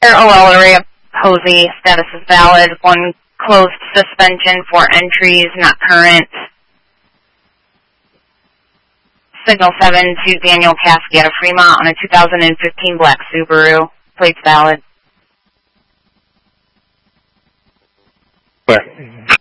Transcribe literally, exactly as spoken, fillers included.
O L Array Posey, status is valid. One closed suspension for entries, not current. Signal seven to Daniel Caskey out of Fremont on a two thousand fifteen black Subaru. Plates valid. Clear.